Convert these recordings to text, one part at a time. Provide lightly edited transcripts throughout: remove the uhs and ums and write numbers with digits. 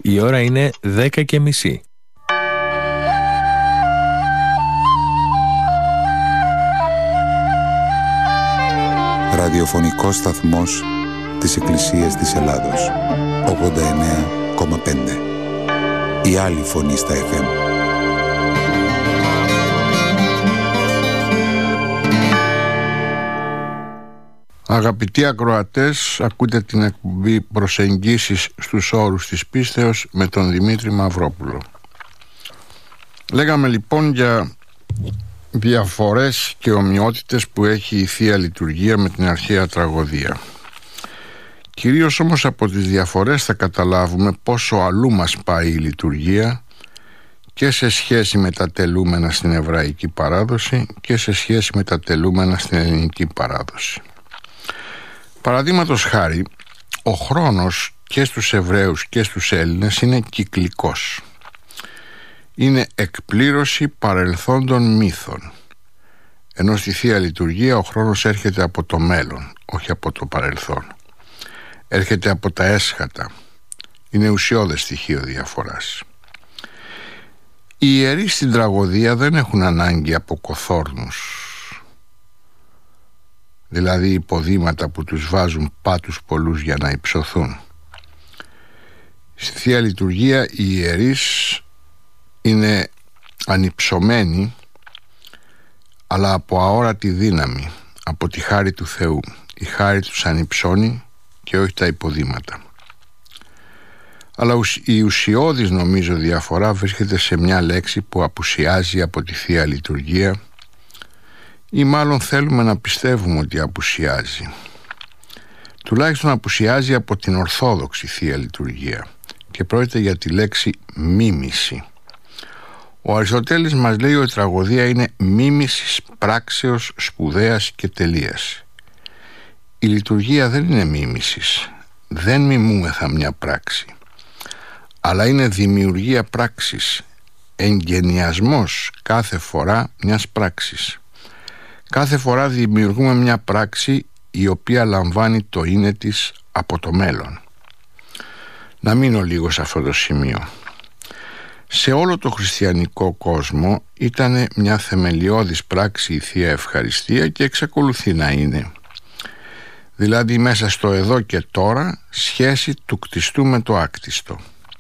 Η ώρα είναι 10:30. Ραδιοφωνικός σταθμός της Εκκλησίας της Ελλάδος. 89,5. Η άλλη φωνή στα FM. Αγαπητοί ακροατές, ακούτε την εκπομπή «Προσεγγίσεις στους όρους της πίστεως» με τον Δημήτρη Μαυρόπουλο. Λέγαμε λοιπόν για διαφορές και ομοιότητες που έχει η Θεία Λειτουργία με την αρχαία τραγωδία. Κυρίως όμως από τις διαφορές θα καταλάβουμε πόσο αλλού μας πάει η λειτουργία και σε σχέση με τα τελούμενα στην εβραϊκή παράδοση και σε σχέση με τα τελούμενα στην ελληνική παράδοση. Παραδείγματος χάρη, ο χρόνος και στους Εβραίους και στους Έλληνες είναι κυκλικός. Είναι εκπλήρωση παρελθόντων μύθων. Ενώ στη Θεία Λειτουργία ο χρόνος έρχεται από το μέλλον, όχι από το παρελθόν. Έρχεται από τα έσχατα. Είναι ουσιώδες στοιχείο διαφοράς. Οι ιερείς στην τραγωδία δεν έχουν ανάγκη από κοθόρνους, δηλαδή υποδήματα που τους βάζουν πάτους πολλούς για να υψωθούν. Στη Θεία Λειτουργία οι ιερείς είναι ανυψωμένοι, αλλά από αόρατη δύναμη, από τη χάρη του Θεού. Η χάρη τους ανυψώνει και όχι τα υποδήματα. Αλλά η ουσιώδης νομίζω διαφορά βρίσκεται σε μια λέξη που απουσιάζει από τη Θεία Λειτουργία, ή μάλλον θέλουμε να πιστεύουμε ότι απουσιάζει. Τουλάχιστον απουσιάζει από την Ορθόδοξη Θεία Λειτουργία, και πρόκειται για τη λέξη μίμηση. Ο Αριστοτέλης μας λέει ότι η τραγωδία είναι μίμησης πράξεως σπουδαίας και τελείας. Η λειτουργία δεν είναι μίμησης. Δεν μιμούμεθα μια πράξη, αλλά είναι δημιουργία πράξης, εγγενιασμός κάθε φορά μιας πράξης. Κάθε φορά δημιουργούμε μια πράξη η οποία λαμβάνει το είναι της από το μέλλον. Να μείνω λίγο σε αυτό το σημείο. Σε όλο το χριστιανικό κόσμο ήταν μια θεμελιώδης πράξη η Θεία Ευχαριστία και εξακολουθεί να είναι. Δηλαδή μέσα στο εδώ και τώρα σχέση του κτιστού με το άκτιστο.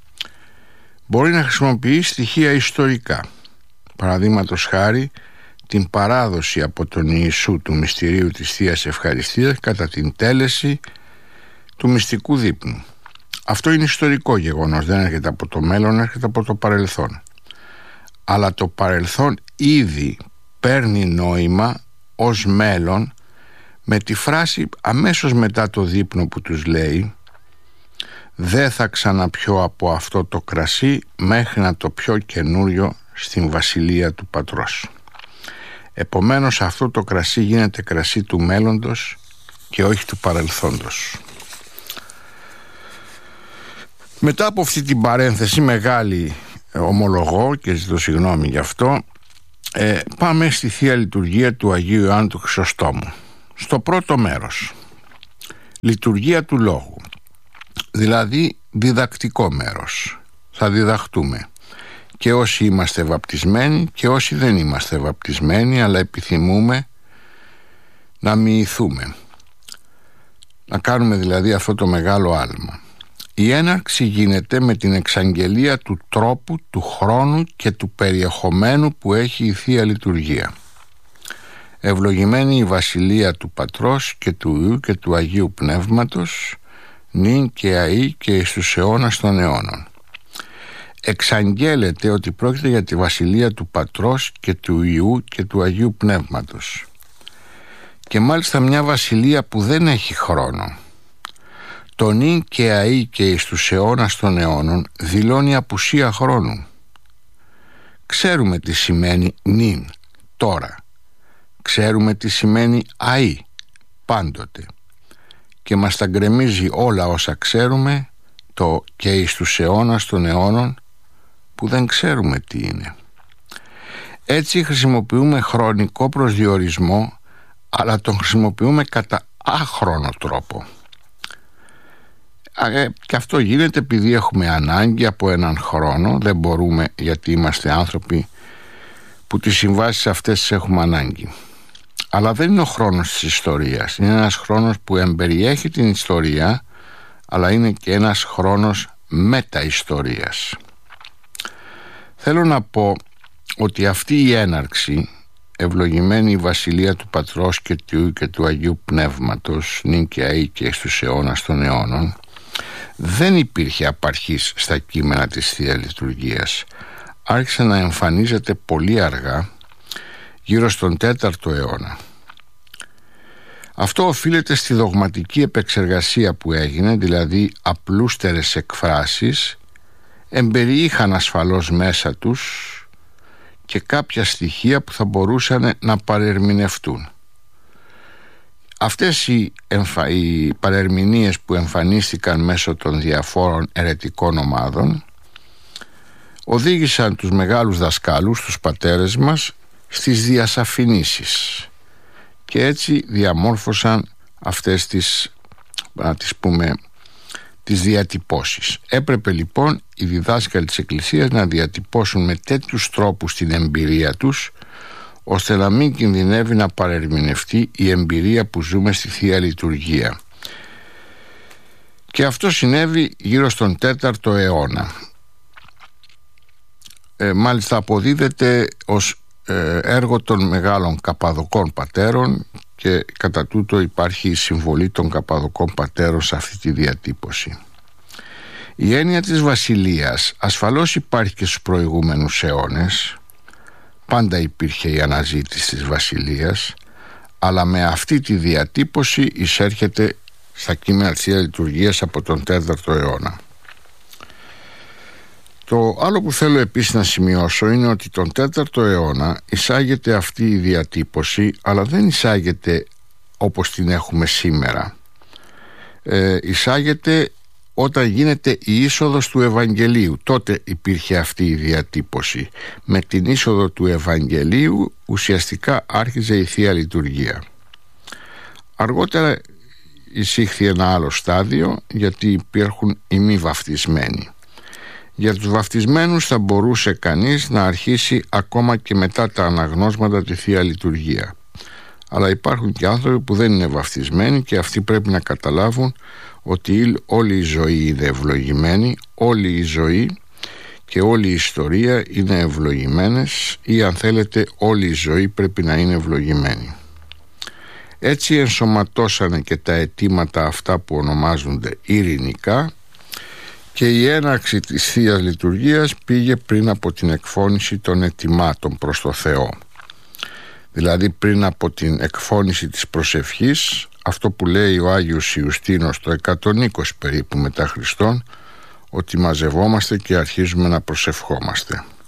Μπορεί να χρησιμοποιεί στοιχεία ιστορικά. Παραδείγματος χάρη την παράδοση από τον Ιησού του μυστηρίου της Θείας Ευχαριστίας κατά την τέλεση του μυστικού δείπνου. Αυτό είναι ιστορικό γεγονός, δεν έρχεται από το μέλλον, έρχεται από το παρελθόν. Αλλά το παρελθόν ήδη παίρνει νόημα ως μέλλον με τη φράση αμέσως μετά το δείπνο που τους λέει «Δεν θα ξαναπιώ από αυτό το κρασί μέχρι να το πιω καινούριο στην βασιλεία του Πατρός». Επομένως αυτό το κρασί γίνεται κρασί του μέλλοντος και όχι του παρελθόντος. Μετά από αυτή την παρένθεση μεγάλη, ομολογώ και ζητώ συγγνώμη γι' αυτό, πάμε στη Θεία Λειτουργία του Αγίου Ιωάννου του Χρυσοστόμου. Στο πρώτο μέρος, λειτουργία του λόγου, δηλαδή διδακτικό μέρος. Θα διδαχτούμε και όσοι είμαστε βαπτισμένοι και όσοι δεν είμαστε βαπτισμένοι, αλλά επιθυμούμε να μοιηθούμε, να κάνουμε δηλαδή αυτό το μεγάλο άλμα. Η έναρξη γίνεται με την εξαγγελία του τρόπου, του χρόνου και του περιεχομένου που έχει η Θεία Λειτουργία. Ευλογημένη η βασιλεία του Πατρός και του Υιού και του Αγίου Πνεύματος, νυν και αεί και εις τους αιώνας των αιώνων. Εξαγγέλλεται ότι πρόκειται για τη βασιλεία του Πατρός και του Υιού και του Αγίου Πνεύματος. Και μάλιστα μια βασιλεία που δεν έχει χρόνο. Το νυν και αεί και εις τους αιώνας των αιώνων δηλώνει απουσία χρόνου. Ξέρουμε τι σημαίνει νυν, τώρα. Ξέρουμε τι σημαίνει αεί, πάντοτε. Και μας τα γκρεμίζει όλα όσα ξέρουμε, το και εις τους αιώνας των αιώνων, που δεν ξέρουμε τι είναι. Έτσι χρησιμοποιούμε χρονικό προσδιορισμό, αλλά τον χρησιμοποιούμε κατά άχρονο τρόπο. Και αυτό γίνεται επειδή έχουμε ανάγκη από έναν χρόνο. Δεν μπορούμε, γιατί είμαστε άνθρωποι που τις συμβάσεις αυτές τις έχουμε ανάγκη. Αλλά δεν είναι ο χρόνος της ιστορίας. Είναι ένας χρόνος που εμπεριέχει την ιστορία, αλλά είναι και ένας χρόνος μεταιστορίας. Θέλω να πω ότι αυτή η έναρξη, ευλογημένη η βασιλεία του Πατρός και του Υιού και του Αγίου Πνεύματος, νυν και αεί και στους αιώνας των αιώνων, δεν υπήρχε απαρχής στα κείμενα της Θείας Λειτουργίας. Άρχισε να εμφανίζεται πολύ αργά, γύρω στον 4ο αιώνα. Αυτό οφείλεται στη δογματική επεξεργασία που έγινε, δηλαδή απλούστερες εκφράσεις εμπεριείχαν ασφαλώς μέσα τους και κάποια στοιχεία που θα μπορούσαν να παρερμηνευτούν. Αυτές οι παρερμηνίες που εμφανίστηκαν μέσω των διαφόρων αιρετικών ομάδων οδήγησαν τους μεγάλους δασκάλους, τους πατέρες μας, στις διασαφηνίσεις και έτσι διαμόρφωσαν αυτές τις, να τις πούμε, τις διατυπώσεις. Έπρεπε λοιπόν οι διδάσκαλοι της Εκκλησίας να διατυπώσουν με τέτοιους τρόπους την εμπειρία τους, ώστε να μην κινδυνεύει να παρερμηνευτεί η εμπειρία που ζούμε στη Θεία Λειτουργία. Και αυτό συνέβη γύρω στον 4ο αιώνα. Μάλιστα αποδίδεται ως έργο των μεγάλων Καπαδοκών πατέρων και κατά τούτο υπάρχει η συμβολή των Καπαδοκών πατέρων σε αυτή τη διατύπωση. Η έννοια της βασιλείας ασφαλώς υπάρχει και στους προηγούμενους αιώνες. Πάντα υπήρχε η αναζήτηση της βασιλείας, αλλά με αυτή τη διατύπωση εισέρχεται στα κείμενα της Θείας Λειτουργίας από τον 4ο αιώνα. Το άλλο που θέλω επίσης να σημειώσω είναι ότι τον 4ο αιώνα εισάγεται αυτή η διατύπωση, αλλά δεν εισάγεται όπως την έχουμε σήμερα. Εισάγεται όταν γίνεται η είσοδος του Ευαγγελίου. Τότε υπήρχε αυτή η διατύπωση. Με την είσοδο του Ευαγγελίου ουσιαστικά άρχιζε η Θεία Λειτουργία. Αργότερα εισήχθη ένα άλλο στάδιο, γιατί υπάρχουν οι μη βαφτισμένοι. Για τους βαφτισμένους θα μπορούσε κανείς να αρχίσει ακόμα και μετά τα αναγνώσματα τη Θεία Λειτουργία. Αλλά υπάρχουν και άνθρωποι που δεν είναι βαφτισμένοι και αυτοί πρέπει να καταλάβουν ότι όλη η ζωή είναι ευλογημένη, όλη η ζωή και όλη η ιστορία είναι ευλογημένες, ή αν θέλετε όλη η ζωή πρέπει να είναι ευλογημένη. Έτσι ενσωματώσανε και τα αιτήματα αυτά που ονομάζονται ειρηνικά, και η έναρξη της Θείας Λειτουργίας πήγε πριν από την εκφώνηση των αιτημάτων προς το Θεό. Δηλαδή πριν από την εκφώνηση της προσευχής, αυτό που λέει ο Άγιος Ιουστίνος το 120 περίπου μετά Χριστόν, ότι μαζευόμαστε και αρχίζουμε να προσευχόμαστε.